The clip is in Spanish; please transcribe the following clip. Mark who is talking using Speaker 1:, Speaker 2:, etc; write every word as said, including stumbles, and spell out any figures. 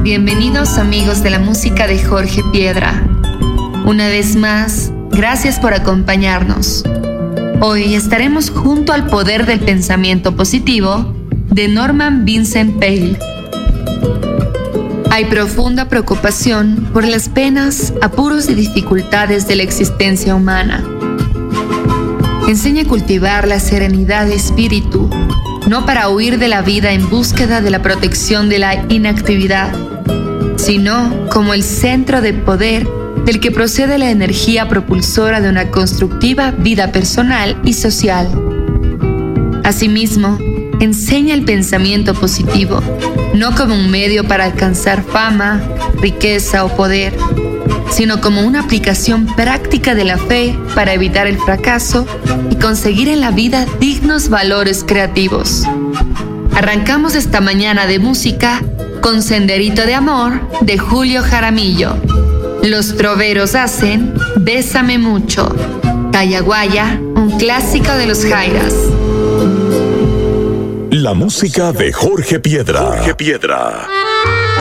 Speaker 1: Bienvenidos amigos de la música de Jorge Piedra. Una vez más, gracias por acompañarnos. Hoy estaremos junto al poder del pensamiento positivo de Norman Vincent Peale. Hay profunda preocupación por las penas, apuros y dificultades de la existencia humana. Enseña a cultivar la serenidad de espíritu, no para huir de la vida en búsqueda de la protección de la inactividad, sino como el centro de poder del que procede la energía propulsora de una constructiva vida personal y social. Asimismo, enseña el pensamiento positivo, no como un medio para alcanzar fama, riqueza o poder, sino como una aplicación práctica de la fe para evitar el fracaso y conseguir en la vida dignos valores creativos. Arrancamos esta mañana de música con Senderito de Amor de Julio Jaramillo. Los troveros hacen Bésame Mucho. Callaguaya, un clásico de los Jairas.
Speaker 2: La música de Jorge Piedra. Jorge Piedra.